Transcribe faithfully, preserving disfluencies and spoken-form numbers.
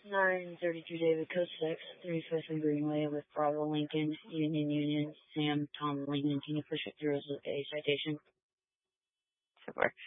nine thirty-two David Coast six, thirty-fifth and Greenway with Bravo Lincoln, Union Union, Sam, Tom Lincoln. Can you push it through as a citation? Super.